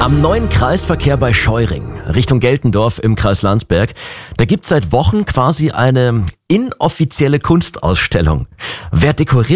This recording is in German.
Am neuen Kreisverkehr bei Scheuring, Richtung Geltendorf im Kreis Landsberg, da gibt's seit Wochen quasi eine inoffizielle Kunstausstellung. Wer dekoriert